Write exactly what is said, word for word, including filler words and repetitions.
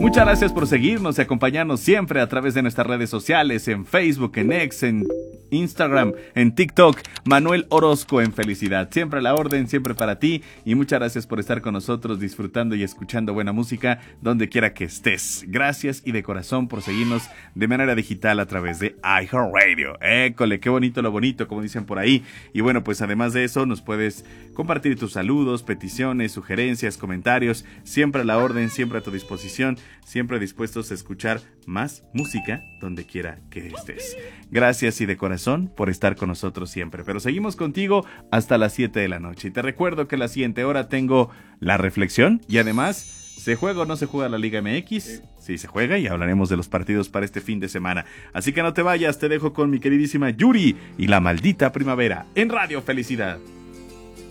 Muchas gracias por seguirnos y acompañarnos siempre a través de nuestras redes sociales, en Facebook, en X, en Instagram, en TikTok. Manuel Orozco en Felicidad. Siempre a la orden, siempre para ti. Y muchas gracias por estar con nosotros, disfrutando y escuchando buena música donde quiera que estés. Gracias y de corazón por seguirnos de manera digital a través de iHeartRadio. École, qué bonito lo bonito, como dicen por ahí. Y bueno, pues además de eso, nos puedes compartir tus saludos, peticiones, sugerencias, comentarios. Siempre a la orden, siempre a tu disposición. Siempre dispuestos a escuchar más música donde quiera que estés. Gracias y de corazón por estar con nosotros siempre. Pero seguimos contigo hasta las siete de la noche. Y te recuerdo que a la siguiente hora tengo la reflexión y además, ¿se juega o no se juega la Liga M X? Sí, se juega y hablaremos de los partidos para este fin de semana. Así que no te vayas, te dejo con mi queridísima Yuri y la maldita primavera en Radio Felicidad.